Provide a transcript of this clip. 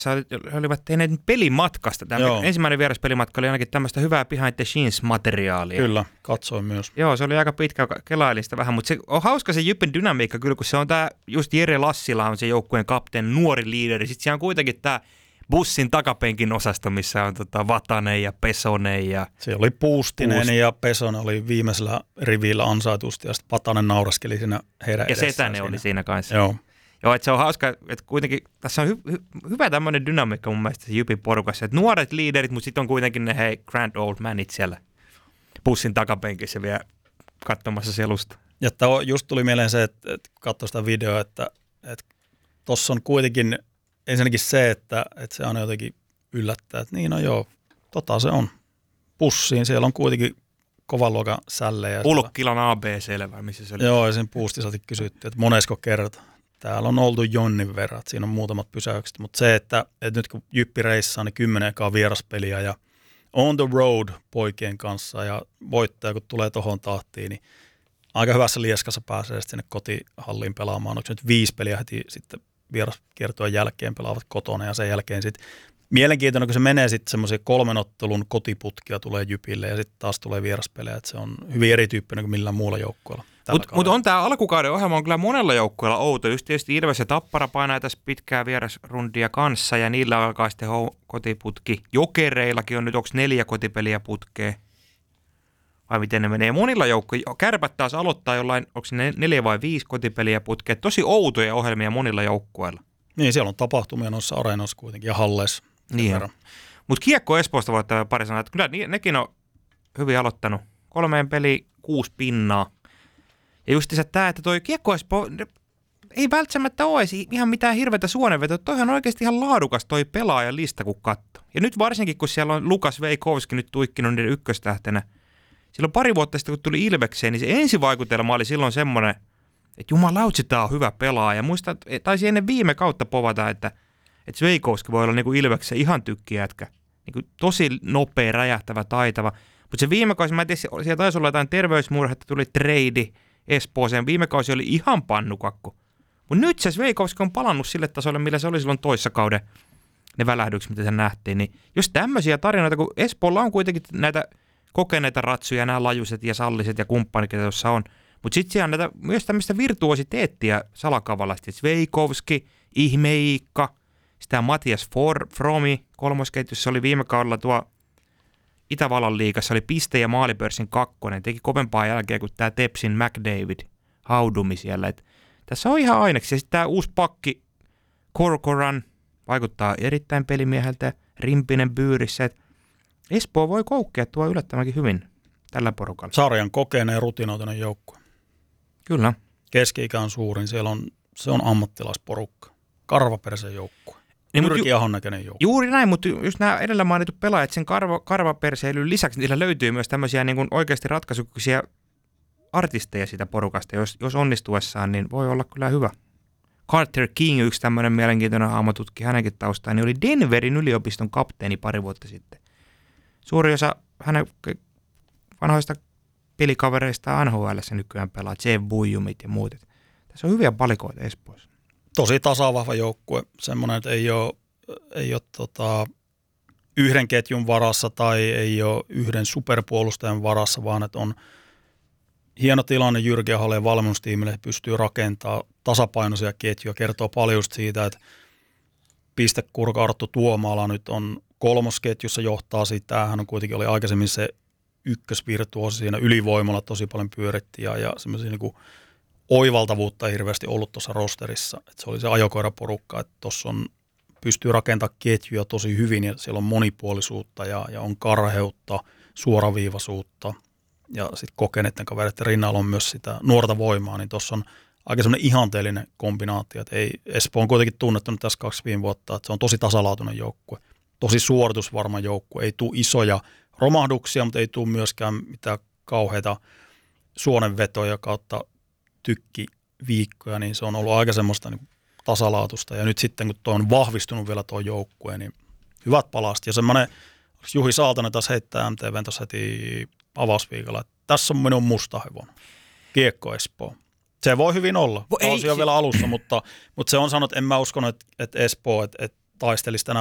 he olivat tehneet pelimatkasta. Tämä ensimmäinen vieraspelimatka oli ainakin tämmöistä hyvää behind the scenes-materiaalia. Kyllä, katsoin myös. Joo, se oli aika pitkä, kelailin sitä vähän, mutta se on hauska se Jypin dynamiikka kyllä, kun se on tämä, just Jere Lassila on se joukkueen kapteeni, nuori liideri. Sitten siellä on kuitenkin tämä bussin takapenkin osasto, missä on Vatanen ja Pesonen. Se oli Puustinen ja Pesonen oli viimeisellä rivillä ansaitusti ja sitten Vatanen nauraskeli siinä heidän edessään. Ja Setänen oli siinä kanssa. Joo, että se on hauska, että kuitenkin tässä on hyvä tämmöinen dynamiikka mun mielestä se Jypin porukassa, että nuoret liiderit, mutta sitten on kuitenkin ne grand old manit siellä bussin takapenkissä vielä katsomassa selusta. Ja just tuli mieleen se, että katsoi sitä videoa, että tuossa on kuitenkin ensinnäkin se, että se aina jotenkin yllättää, että niin se on. Pussiin, siellä on kuitenkin kovan luokan sällejä. Pulkkilan ABC-le vai missä se oli? Joo, ja sen Puustisalta kysyttiin, että monesko kerta. Täällä on oltu jonnin verran, siinä on muutamat pysäykset, mutta se, että nyt kun Jyppi reissaa, niin 10 ekaa vieraspeliä ja on the road poikien kanssa ja voittaja, kun tulee tohon tahtiin, niin aika hyvässä lieskassa pääsee sinne kotihalliin pelaamaan. Onko nyt 5 peliä heti sitten vieraskiertojen jälkeen pelaavat kotona ja sen jälkeen sitten mielenkiintoinen, kun se menee sitten semmoisia 3 ottelun kotiputkia tulee Jypille ja sitten taas tulee vieraspelejä, että se on hyvin erityyppinen kuin millään muulla joukkueella. Mutta on tämä alkukauden ohjelma on kyllä monella joukkueella outo. Just tietysti Ilves ja Tappara painaa tässä pitkää vierasrundia kanssa ja niillä alkaa sitten kotiputki. Jokereillakin on nyt, onko 4 kotipeliä putkeen? Vai miten ne menee? Monilla joukkueilla. Kärpät taas aloittaa jollain, onko ne 4 vai 5 kotipeliä putkeen. Tosi outoja ohjelmia monilla joukkueilla. Niin, siellä on tapahtumia noissa areenoissa kuitenkin ja halleissa. Niin. Mutta Kiekko Espoosta voi ottaa pari sanaa, että kyllä nekin on hyvin aloittanut. 3 peliä, 6 pinnaa. Ja justiinsa tämä, että toi Kiekko Espoo ei välttämättä ole ihan mitään hirveätä suonenvetoa. Toihan on oikeasti ihan laadukas toi pelaajalista, kun katsoo. Ja nyt varsinkin, kun siellä on Lukas Veikovski nyt tuikkinut niiden ykköstähtenä. Silloin pari vuotta sitten, kun tuli Ilvekseen, niin se ensivaikutelma oli silloin semmoinen, että jumalautsi, tää on hyvä pelaaja. Ja muistan, taisi ennen viime kautta povata, että Veikovski voi olla niin kuin Ilveksen ihan tykkijätkä. Niin kuin tosi nopea, räjähtävä, taitava. Mutta se viime kausi, mä en tiedä, siellä taisi olla jotain terveysmurhetta, tuli treidi Espooseen. Viime kausi oli ihan pannukakku. Mutta nyt se Veikovski on palannut sille tasolle, millä se oli silloin toissa kauden ne välähdykset, mitä se nähtiin. Niin jos tämmöisiä tarinoita, kun Espoolla on kuitenkin näitä kokeneita ratsuja, nämä lajuset ja salliset ja kumppanit, joita tuossa on. Mutta sitten siellä on näitä, myös tämmöistä virtuositeettia salakavalasti. Veikovski, Ihmeiikka, sitä Matias Fromi kolmosketjussa oli viime kaudella tuo Itävallan liigassa, oli piste- ja maalipörssin 2. Teki kovempaa jälkeen kuin tämä Tepsin McDavid haudumi siellä. Et tässä on ihan aineksi. Ja sitten tämä uusi pakki Corcoran vaikuttaa erittäin pelimieheltä, Rimpinen Byyrissä. Et Espoo voi koukkea tuo yllättävänkin hyvin tällä porukalla. Sarjan kokeneen ja rutinoituinen joukkue. Kyllä. Keski-ikä on suurin, se on ammattilaisporukka. Karvapersen joukkue. Niin, Jyrki Ahon näköinen joukkue. Juuri näin, mutta just nämä edellä mainitut pelaajat, sen karvaperseilyn lisäksi niillä löytyy myös tämmöisiä niin kuin oikeasti ratkaisukykyisiä artisteja siitä porukasta. Jos onnistuessaan, niin voi olla kyllä hyvä. Carter King, yksi tämmöinen mielenkiintoinen hahmotutki hänenkin taustaan, niin oli Denverin yliopiston kapteeni pari vuotta sitten. Suuri osa hänen vanhoista pelikavereista NHL:ssä nykyään pelaa, Jeff Bujumit ja muut. Tässä on hyviä palikoita Espoossa. Tosi tasavahva joukkue, semmoinen, että ei ole yhden ketjun varassa tai ei ole yhden superpuolustajan varassa, vaan että on hieno tilanne Jyrki Aholle ja valmennustiimille, pystyy rakentamaan tasapainoisia ketjuja, kertoo paljon siitä, että pistekurka Arttu Tuomala nyt on kolmosketjussa, johtaa sitä, hän on kuitenkin oli aikaisemmin se ykkösvirtuosi siinä ylivoimalla tosi paljon pyörittiin ja semmoisia niin kuin oivaltavuutta ei hirveästi ollut tuossa rosterissa. Et se oli se ajokoiraporukka, että tuossa pystyy rakentamaan ketjuja tosi hyvin ja siellä on monipuolisuutta ja on karheutta, suoraviivaisuutta ja sitten kokeneiden kavereiden rinnalla on myös sitä nuorta voimaa, niin tuossa on aika semmoinen ihanteellinen kombinaatio. Espoo on kuitenkin tunnettu tässä 2 viime vuotta, että se on tosi tasalaatuinen joukkue, tosi suoritusvarma joukkue, ei tule isoja romahduksia, mutta ei tule myöskään mitään kauheita suonenvetoja kautta tykkiviikkoja, niin se on ollut aika semmoista niin tasalaatusta. Ja nyt sitten, kun tuo on vahvistunut vielä tuo joukkue, niin hyvät palasti. Ja semmoinen, Juhi Saaltonen taas heittää MTV:n tuossa heti avausviikolla, että tässä on minun musta hevonen. Kiekko Espoo. Se voi hyvin olla. Kausi on vielä alussa, mutta se on sanonut, että en mä uskonut, että Espoo, että taistelisi tänä